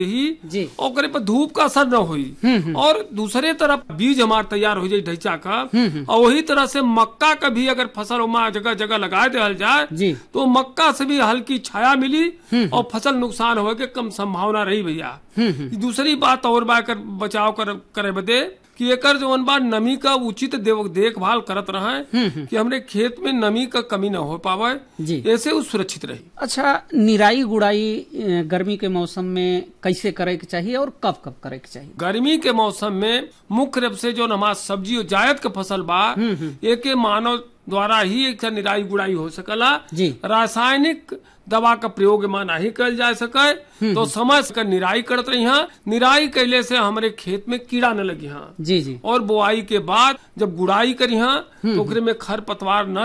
ही जी। ओकरे पर धूप का असर न हुई। और दूसरे तरफ बीज हमार तैयार हो जाये ढैचा का, और वही तरह से मक्का का भी अगर फसल जगह जगह लगा दिया जाए जी। तो मक्का से भी हल्की छाया मिली और फसल नुकसान होने के कम संभावना रही भैया। दूसरी बात और बचाव करे बदे कि एकर जवन बा नमी का उचित देखभाल करत रहे कि हमरे खेत में नमी का कमी न हो पावे, जी। ऐसे वो सुरक्षित रही। अच्छा, निराई गुड़ाई गर्मी के मौसम में कैसे करे के चाहिए और कब कब करे के चाहिए? गर्मी के मौसम में मुख्य रूप से जो हमारा सब्जी और जायद के फसल बा एक मानव द्वारा ही एक निराई गुड़ाई हो सकला। जी। रासायनिक दवा का प्रयोग में नहीं कल जा सके तो समय से निराई करत रही। निराई कैले से हमारे खेत में कीड़ा न लगी। जी जी। और बुआई के बाद जब गुड़ाई करी तो ओकरे में खर पतवार न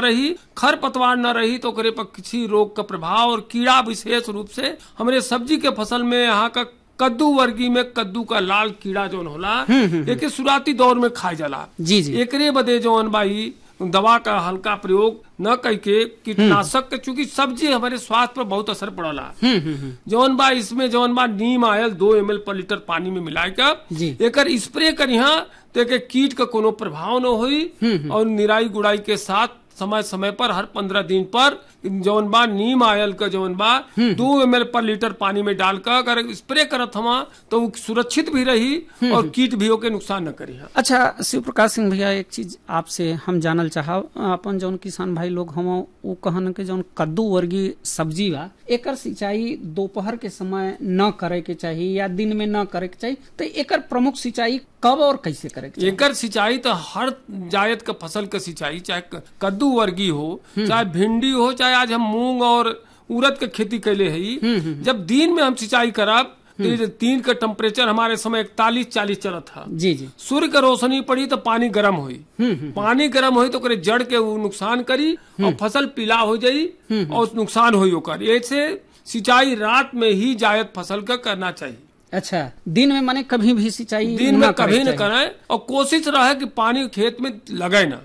रही तो ओकरे पर किसी रोग का प्रभाव और कीड़ा विशेष रूप से हमारे सब्जी के फसल में यहाँ का कद्दू वर्गी में कद्दू का लाल कीड़ा जो होला एक शुरुआती दौर में खाए जाला। जी जी। एकरे बदे जौन बाई दवा का हल्का प्रयोग न करके कीटनाशक के, चूंकि सब्जी हमारे स्वास्थ्य पर बहुत असर पड़ला। जौन बा इसमें जौन बा नीम आयल 2 ml पर लीटर पानी में मिला कर एकर स्प्रे करिहा तो कीट का कोनो प्रभाव न हुई। और निराई गुड़ाई के साथ समय समय पर हर 15 दिन पर जौन बा नीम आयल का जौन बा 2 ml पर लीटर पानी में डालकर अगर स्प्रे करत हमा तो वो सुरक्षित भी रही और कीट भी होके नुकसान न करी। अच्छा शिव प्रकाश सिंह भैया, एक चीज आपसे हम जानल चाहब, अपन जौन किसान भाई लोग हम वो कहन के जौन कद्दू वर्गीय सब्जी बा एकर सिंचाई दोपहर के समय न करे के चाहिए या दिन में न करे के चाहिए, तो एकर प्रमुख सिंचाई कब और कैसे करे के चाहिए? एकर सिंचाई तो हर जायद का फसल का सिंचाई, चाहे कद्दू वर्गीय हो चाहे भिंडी हो, चाहे आज हम मूंग और उड़द के खेती कैले है, जब दिन में हम सिंचाई करब तो दिन का टेम्परेचर हमारे समय 41-40 चलत था। जी जी। सूर्य का रोशनी पड़ी तो पानी गर्म हुई, पानी गर्म हुई तो करे जड़ के वो नुकसान करी और फसल पीला हो जाई और नुकसान हुई होकर। ऐसे सिंचाई रात में ही जायद फसल का करना चाहिए। अच्छा, दिन में माने कभी भी सिंचाई दिन में कभी न करें और कोशिश रहे कि पानी खेत में लगे ना।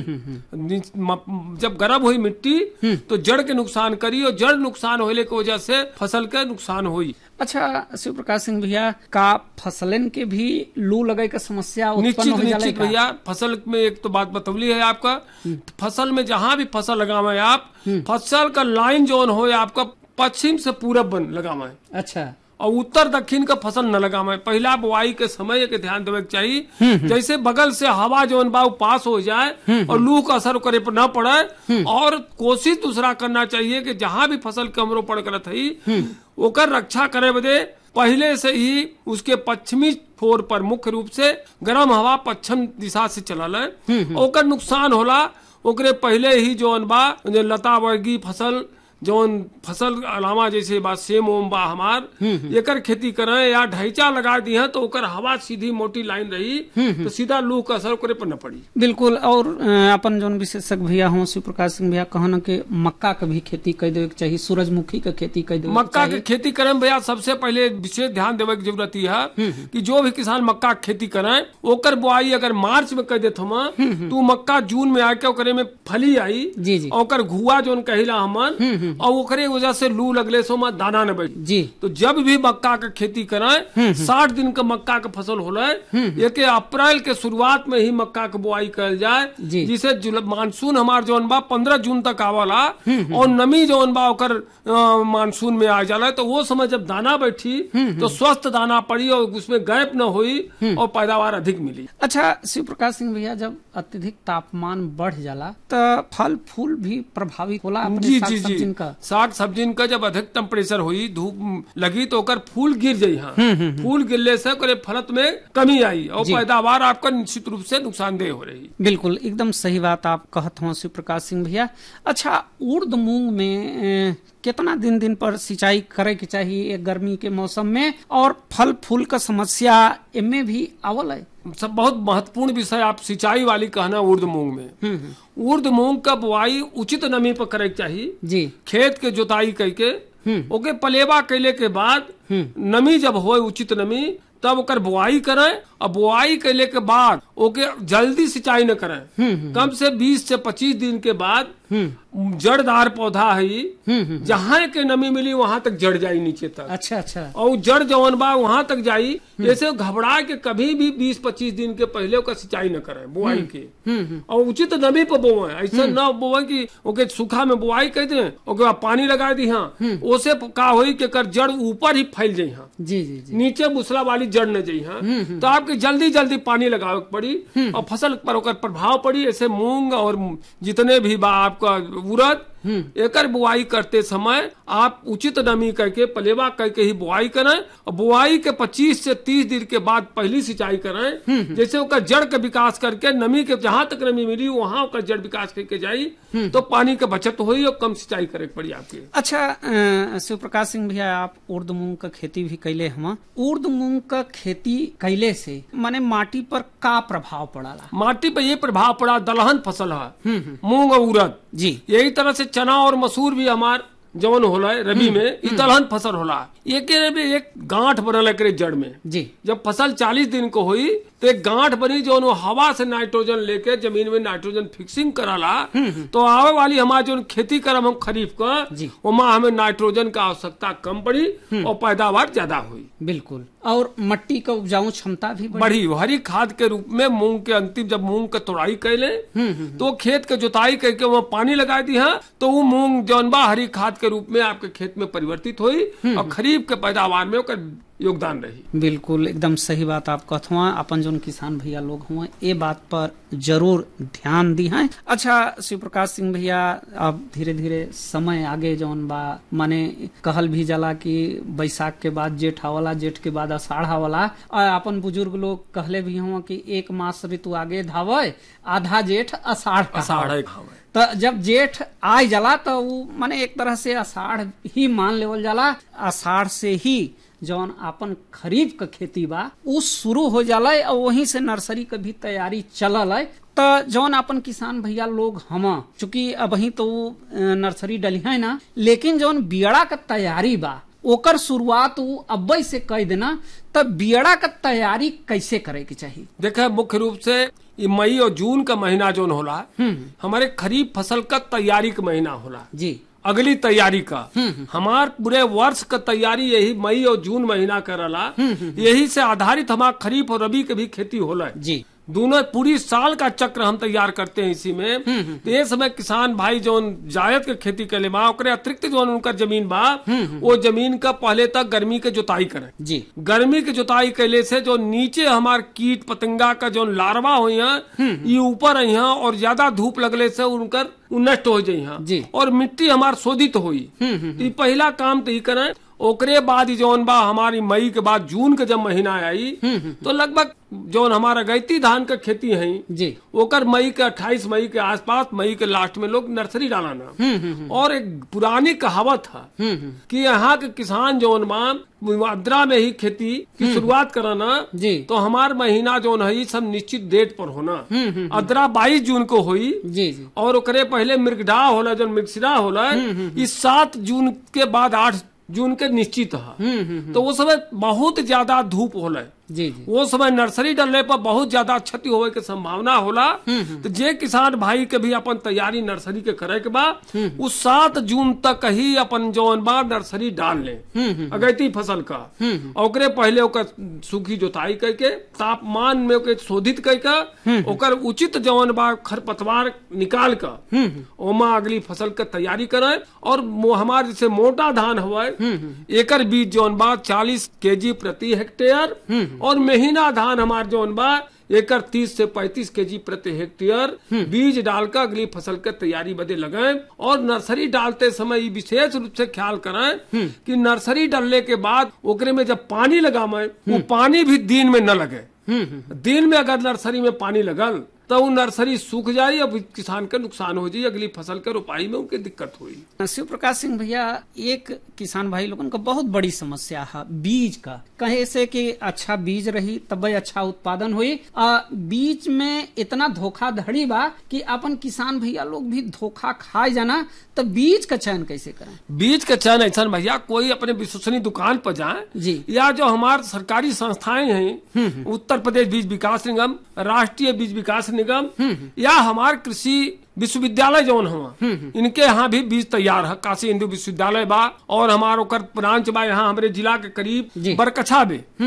जब गर्म हुई मिट्टी तो जड़ के नुकसान करी और जड़ नुकसान होने की वजह से फसल के नुकसान हुई। अच्छा शिव प्रकाश सिंह भैया, का फसलन के भी लू लगे का समस्या उत्पन्न हो जाला? निश्चित भैया, फसल में एक तो बात बतौली है आपका, फसल में जहाँ भी फसल लगावे आप फसल का लाइन जोन हो आपका पश्चिम से पूरब लगावे। अच्छा। और उत्तर दक्षिण का फसल न लगावे। पहला बुआई के समय के ध्यान देवे के चाहिए, जैसे बगल से हवा जौन बा पास हो जाए और लू का असर करे पर न पड़े। और कोशिश दूसरा करना चाहिए कि जहाँ भी फसल कमरो पड़ करत है ओकर रक्षा करे बदे पहले से ही उसके पश्चिमी छोर पर मुख्य रूप से गर्म हवा पश्चिम दिशा से चलल है, ओकर नुकसान होला। ओकरे पहले ही जौन बा लता वर्गीय फसल जौन फसल अलावा जैसे बात सेम ओम बा हमार एकर खेती करें या ढैचा लगा दी है तो ओकर हवा सीधी मोटी लाइन रही तो सीधा लू का असर करे पर न पड़ी। बिल्कुल। और अपन जौन विशेषज्ञ भैया हो शिव प्रकाश सिंह भैया कहना के मक्का का भी खेती कर देवे के चाहिए, सूरजमुखी का खेती कर देवे। मक्का की खेती करें भैया सबसे पहले विशेष ध्यान देवे की जरूरत है कि जो भी किसान मक्का की खेती करें ओकर बुआई अगर मार्च में कर देते हम तो मक्का जून में आके ओकरे में फली आई जी जी। ओकर घुआ जौन कहिला हमन और ओकरे वजह से लू लगले सो में दाना न बैठ जी। तो जब भी मक्का का खेती करें 60 दिन का मक्का का फसल होला एक अप्रैल के शुरुआत में ही मक्का का बुआई कर जाए, जिसे मानसून हमार जौन बा 15 जून तक आवला और नमी जौन बा ओकर मानसून में आ जाला। तो वो समय जब दाना बैठी तो स्वस्थ दाना पड़ी और उसमें गैप न हुई और पैदावार अधिक मिली। अच्छा शिव प्रकाश सिंह भैया, जब अत्यधिक तापमान बढ़ जाला तो फल फूल भी प्रभावित होला अपने साग सब्जिन का? साग सब्जिन का जब अधिक टेम्परेचर हुई धूप लगी तो ओकर फूल गिर जाई। फूल गिरले से फलत में कमी आई और पैदावार आपका निश्चित रूप से नुकसानदेह हो रही। बिल्कुल, एकदम सही बात आप कहत हो शिव प्रकाश सिंह भैया। अच्छा, उर्द मूंग में कितना दिन पर सिंचाई करे के चाहिए एक गर्मी के मौसम में, और फल फूल का समस्या इनमें भी आवल है? सब बहुत महत्वपूर्ण विषय आप सिंचाई वाली कहना उर्द मूंग में। उर्द मूंग का बुआई उचित नमी पर करे चाहिए जी। खेत के जोताई करके ओके पलेवा कैले के बाद नमी जब हो उचित नमी तब ओकर बुआई करें और बुआई कैले के बाद ओके जल्दी सिंचाई न करें। कम से 20 से 25 दिन के बाद जड़दार पौधा है, जहाँ के नमी मिली वहां तक जड़ जाई नीचे तक। अच्छा अच्छा। और जड़ जवन बा वहां तक जाई। जैसे घबरा के कभी भी 20-25 दिन के पहले ओकर सिंचाई न करे बुआई के, और उचित नमी पर बोए। ऐसा न बोए कि ओके सूखा में बुआई कर दे, ओके बाद पानी लगा दी। हाँ, ओसे का होई कि कर जड़ ऊपर ही फैल जाई। हाँ जी जी जी। नीचे मूसला वाली जड़ न जाई। हाँ, तो आपके जल्दी जल्दी पानी लगावे पड़ी और फसल पर ओकर प्रभाव पड़ी। ऐसे मूंग और जितने भी बा आपका उड़द, एकर बुआई करते समय आप उचित नमी करके पलेवा करके ही बुआई करें, और बुआई के 25 से 30 दिन के बाद पहली सिंचाई करें। जैसे ओकर जड़ का विकास करके नमी के जहां तक नमी मिली वहां ओकर जड़ विकास करके जाई, तो पानी का बचत हुई और कम सिंचाई करे पड़ी आपके। अच्छा शिव प्रकाश सिंह भैया, आप उर्द मूंग का खेती भी कैले हम। उर्द मूंग का खेती कैले से माने माटी पर का प्रभाव पड़ाला? माटी पर ये प्रभाव पड़ा, दलहन फसल है मूंग और उड़द जी। यही तरह से चना और मसूर भी हमार जवन होला रबी में ई दलहन फसल होला। एक गांठ बनल एकरे जड़ में जी। जब फसल 40 दिन को हुई तो एक गांठ बनी जो हवा से नाइट्रोजन लेके जमीन में नाइट्रोजन फिक्सिंग कराला। तो आवे वाली हमारे जो खेती करम हम खरीफ का, वहाँ हमें नाइट्रोजन का आवश्यकता कम पड़ी और पैदावार ज्यादा हुई। बिल्कुल। और मट्टी का उपजाऊ क्षमता भी बढ़ी। हरी खाद के रूप में मूंग के अंतिम जब मूंग का तोड़ाई कैले तो खेत के जुताई करके वहाँ पानी लगा दी। हाँ, तो वो मूंग जौन बा हरी खाद के रूप में आपके खेत में परिवर्तित हुई और खरीफ के पैदावार में ओकर योगदान रही। बिल्कुल एकदम सही बात आप कहत हुआ। अपन जो किसान भैया लोग हुए ये बात पर जरूर ध्यान दी है। अच्छा शिव प्रकाश सिंह भैया, अब धीरे धीरे समय आगे जौन बा माने कहल भी जाला कि बैसाख के बाद जेठ आवाला, जेठ के बाद आषाढ़ आवाला। अपन बुजुर्ग लोग कहले भी हुआ कि एक मास ऋतु आगे धावे, आधा जेठ आषाढ़ खावे। तो जब जेठ आ जाला तो वो माने एक तरह से आषाढ़ ही मान लेवल जाला। आषाढ़ से ही जौन अपन खरीफ का खेती बा उ शुरू हो जाला और वहीं से नर्सरी का भी तैयारी चलल है। तो जौन अपन किसान भैया लोग हम चूंकि अब ही तो नर्सरी डली है ना, लेकिन जौन बियड़ा का तैयारी बा ओकर शुरुआत वो अब्बई से कह देना। तब बियड़ा का तैयारी कैसे करे के चाहिए? देखा मुख्य रूप से मई और जून का महीना जौन होला हमारे खरीफ फसल का तैयारी का महीना होला जी। अगली तैयारी का हमार पूरे वर्ष का तैयारी यही मई और जून महीना करला। यही से आधारित हमार खरीफ और रबी के भी खेती होला जी। दोनों पूरी साल का चक्र हम तैयार करते हैं इसी में। तो ये समय किसान भाई जो जायद के खेती के लिए बा ओकरे अतिरिक्त जो उनका जमीन बा वो जमीन का पहले तक गर्मी के जुताई करें जी। गर्मी के जुताई कैले से जो नीचे हमार कीट पतंगा का जो लार्वा हुई ये ऊपर आई और ज्यादा धूप लगले से उनकर नष्ट हो जाये और मिट्टी हमार शोधित हुई। पहला काम तो ही करें। ओकरे बाद जौन बा हमारी मई के बाद जून के जब महीना आई तो लगभग जौन हमारा गैती धान का खेती है जी ओकर मई के 28 मई के आसपास, मई के लास्ट में लोग नर्सरी डालाना। और एक पुरानी कहावत है कि यहाँ के किसान जौन बा अद्रा में ही खेती की शुरुआत कराना जी। तो हमार महीना जौन है सब निश्चित डेट पर होना। अद्रा 22 जून को हुई जी जी। और ओकरे पहले मृगडा होला जो मृगशिरा होला इस 7 जून के बाद 8 जून के निश्चित है। तो वो समय बहुत ज्यादा धूप होला जी जी। वो समय नर्सरी डालने पर बहुत ज्यादा क्षति होने की संभावना होला। तो जे किसान भाई के भी अपन तैयारी नर्सरी के करे के बाद उस 7 जून तक ही अपन जौन बा नर्सरी डाल ले अगैती फसल का। ओकरे पहले ओकर सूखी जोताई करके तापमान में ओके शोधित करके ओकर उचित जौन बा खरपतवार निकाल कर ओमा अगली फसल का तैयारी करे। और हमारे जैसे मोटा धान हुआ एकर बीज जौन बा 40 kg प्रति हेक्टेयर और महीना धान हमार जौन बा एकर 30 से 35 kg प्रति हेक्टेयर बीज डालकर अगली फसल के तैयारी बदे लगाएं। और नर्सरी डालते समय विशेष रूप से ख्याल करें कि नर्सरी डालने के बाद ओकरे में जब पानी लगावे वो पानी भी दिन में न लगे। दिन में अगर नर्सरी में पानी लगल तो वो नर्सरी सूख जाये अब किसान का नुकसान हो जाये, अगली फसल के रोपाई में उनकी दिक्कत हुई। शिव प्रकाश सिंह भैया, एक किसान भाई लोगों का बहुत बड़ी समस्या है बीज का। कहे से कि अच्छा बीज रही तब अच्छा उत्पादन हुई। बीज में इतना धोखाधड़ी बा कि अपन किसान भैया लोग भी धोखा खाए जाना। तो बीज का चयन कैसे करें? बीज का चयन ऐसा भैया कोई अपने विश्वसनीय दुकान पर जाए जी, या जो हमारे सरकारी संस्थाएं हैं उत्तर प्रदेश बीज विकास निगम, राष्ट्रीय बीज विकास निगम या हमारे कृषि विश्वविद्यालय जौन हुआ इनके यहाँ भी बीज तैयार है। काशी हिंदू विश्वविद्यालय बा और हमार ओकर ब्रांच बा यहाँ हमारे जिला के करीब जी। बरकछा में।